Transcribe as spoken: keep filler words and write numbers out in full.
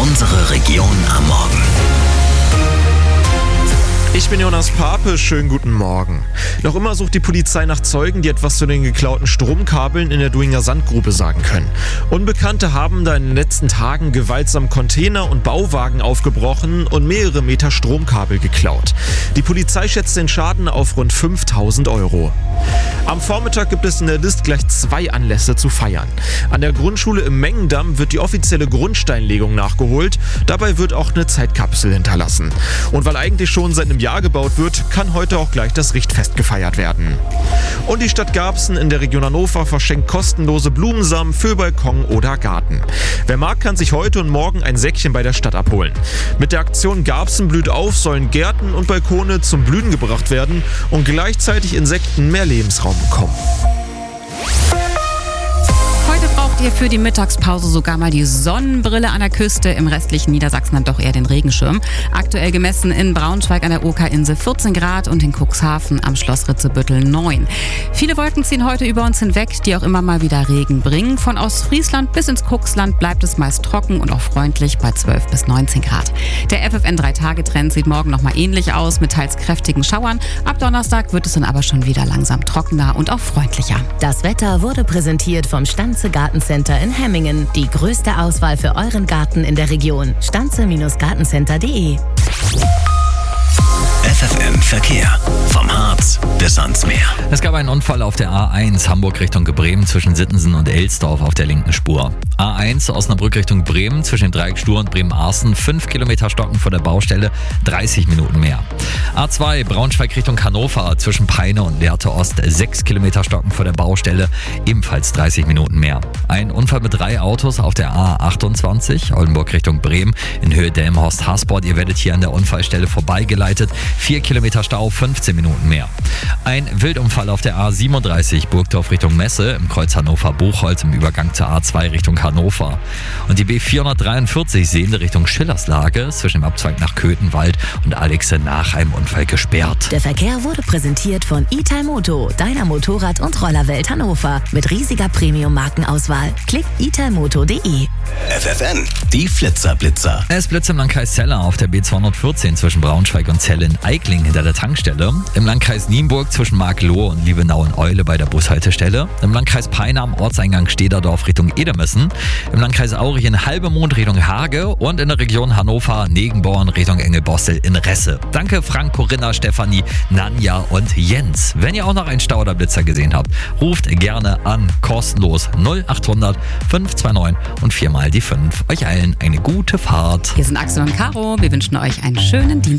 Unsere Region am Morgen. Ich bin Jonas Pape, schönen guten Morgen. Noch immer sucht die Polizei nach Zeugen, die etwas zu den geklauten Stromkabeln in der Duinger Sandgrube sagen können. Unbekannte haben da in den letzten Tagen gewaltsam Container und Bauwagen aufgebrochen und mehrere Meter Stromkabel geklaut. Die Polizei schätzt den Schaden auf rund fünftausend Euro. Am Vormittag gibt es in der List gleich zwei Anlässe zu feiern. An der Grundschule im Mengendamm wird die offizielle Grundsteinlegung nachgeholt. Dabei wird auch eine Zeitkapsel hinterlassen. Und weil eigentlich schon seit einem Jahr gebaut wird, kann heute auch gleich das Richtfest gefeiert werden. Und die Stadt Garbsen in der Region Hannover verschenkt kostenlose Blumensamen für Balkon oder Garten. Wer mag, kann sich heute und morgen ein Säckchen bei der Stadt abholen. Mit der Aktion Garbsen blüht auf sollen Gärten und Balkone zum Blühen gebracht werden und gleichzeitig Insekten mehr Lebensraum bekommen. Heute braucht ihr für die Mittagspause sogar mal die Sonnenbrille an der Küste, im restlichen Niedersachsen dann doch eher den Regenschirm. Aktuell gemessen in Braunschweig an der Oker-Insel vierzehn Grad und in Cuxhaven am Schloss Ritzebüttel neun. Viele Wolken ziehen heute über uns hinweg, die auch immer mal wieder Regen bringen. Von Ostfriesland bis ins Cuxland bleibt es meist trocken und auch freundlich bei zwölf bis neunzehn Grad. Der F F N drei Tage Trend sieht morgen nochmal ähnlich aus mit teils kräftigen Schauern. Ab Donnerstag wird es dann aber schon wieder langsam trockener und auch freundlicher. Das Wetter wurde präsentiert vom Stanze Gartencenter in Hemmingen. Die größte Auswahl für euren Garten in der Region. stanze Gartencenter punkt de F F M Verkehr. Vom Harz bis ans Meer. Es gab einen Unfall auf der A eins Hamburg Richtung Bremen zwischen Sittensen und Elsdorf auf der linken Spur. A eins Osnabrück Richtung Bremen zwischen dem Dreieck Stur und Bremen-Arsen. fünf Kilometer Stocken vor der Baustelle, dreißig Minuten mehr. A zwei Braunschweig Richtung Hannover zwischen Peine und Lehrte Ost. sechs Kilometer Stocken vor der Baustelle, ebenfalls dreißig Minuten mehr. Ein Unfall mit drei Autos auf der A achtundzwanzig Oldenburg Richtung Bremen in Höhe Delmenhorst-Hasport. Ihr werdet hier an der Unfallstelle vorbeigeleitet. vier Kilometer Stau, fünfzehn Minuten mehr. Ein Wildunfall auf der A siebenunddreißig Burgdorf Richtung Messe im Kreuz Hannover-Buchholz im Übergang zur A zwei Richtung Hannover. Und die B vierhundertdreiundvierzig Sehende Richtung Schillerslage zwischen dem Abzweig nach Köthenwald und Alexe nach einem Unfall gesperrt. Der Verkehr wurde präsentiert von Italmoto, deiner Motorrad- und Rollerwelt Hannover. Mit riesiger Premium-Markenauswahl. Klick italmoto punkt de. F F N, die Flitzerblitzer. Es blitzt im Landkreis Celle auf der B zweihundertvierzehn zwischen Braunschweig und Celle in Eikling hinter der Tankstelle. Im Landkreis Nienburg zwischen Marklohe und Liebenau und Eule bei der Bushaltestelle. Im Landkreis Peine am Ortseingang Stederdorf Richtung Edemüssen. Im Landkreis Aurich in Halbemond Richtung Hage und in der Region Hannover Negenborn Richtung Engelbostel in Resse. Danke Frank, Corinna, Stefanie, Nanja und Jens. Wenn ihr auch noch einen Stau oder Blitzer gesehen habt, ruft gerne an, kostenlos null achthundert fünf zwei neun und viermal die fünf. Euch allen eine gute Fahrt. Hier sind Axel und Caro. Wir wünschen euch einen schönen Dienstag.